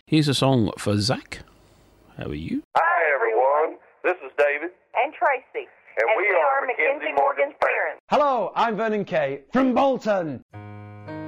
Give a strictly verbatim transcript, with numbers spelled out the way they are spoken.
Here's a song for Zach. How are you? Hi, everyone. This is David. And Tracy. And, and we, we are are Mackenzie Morgan's parents. Hello, I'm Vernon Kay from Bolton.